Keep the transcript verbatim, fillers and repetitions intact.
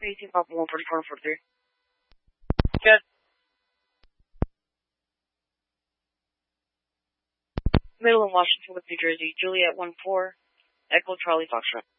eighteen Papa one forty-four forty-three. Good. Middle in Washington with New Jersey. Juliet one four. Echo Charlie Foxtrot.